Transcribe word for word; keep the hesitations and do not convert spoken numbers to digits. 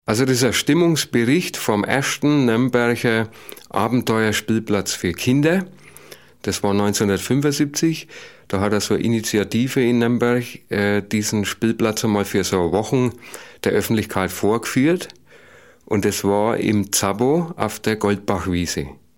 Also das ist ein Stimmungsbericht vom ersten Nürnberger Abenteuerspielplatz für Kinder. Das war neunzehnhundertfünfundsiebzig. Da hat er so eine Initiative in Nürnberg äh, diesen Spielplatz einmal für so Wochen der Öffentlichkeit vorgeführt. Und das war im Zabbo auf der Goldbachwiese.